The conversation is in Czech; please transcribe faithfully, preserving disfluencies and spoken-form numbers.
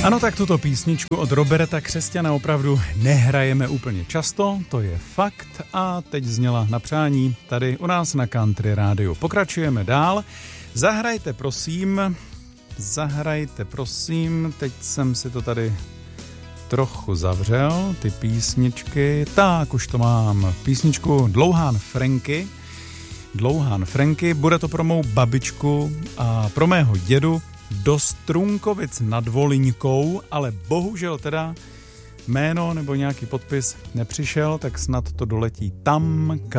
Ano, tak tuto písničku od Roberta Křesťana opravdu nehrajeme úplně často, to je fakt, a teď zněla na přání tady u nás na Country Rádiu. Pokračujeme dál. Zahrajte prosím, zahrajte prosím, teď jsem si to tady trochu zavřel, ty písničky, tak už to mám, písničku Dlouhán Franky, Dlouhán Franky, bude to pro mou babičku a pro mého dědu do Strunkovic nad Voliňkou, ale bohužel teda jméno nebo nějaký podpis nepřišel, tak snad to doletí tam, kam